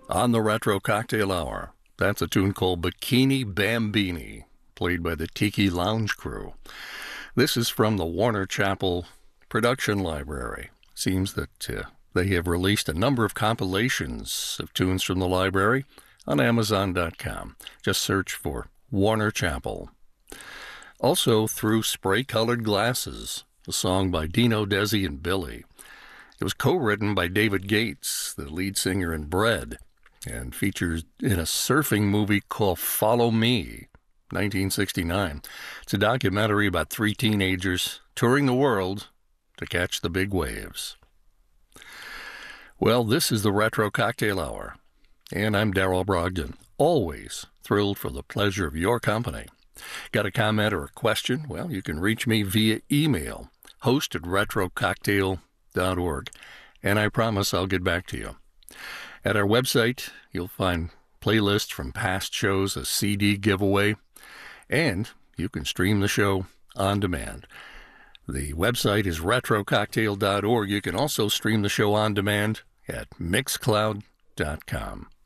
On the Retro Cocktail Hour, that's a tune called Bikini Bambini, played by the Tiki Lounge Crew. This is from the Warner Chappell Production Library. Seems that they have released a number of compilations of tunes from the library on Amazon.com. Just search for Warner Chappell. Also, Through Spray-Colored Glasses, a song by Dino, Desi, and Billy. It was co-written by David Gates, the lead singer in Bread, and features in a surfing movie called Follow Me, 1969. It's a documentary about three teenagers touring the world to catch the big waves. Well, this is the Retro Cocktail Hour, and I'm Darrell Brogdon, always thrilled for the pleasure of your company. Got a comment or a question? Well, you can reach me via email, host@retrococktail.org, and I promise I'll get back to you. At our website, you'll find playlists from past shows, a CD giveaway, and you can stream the show on demand. The website is retrococktail.org. You can also stream the show on demand at mixcloud.com.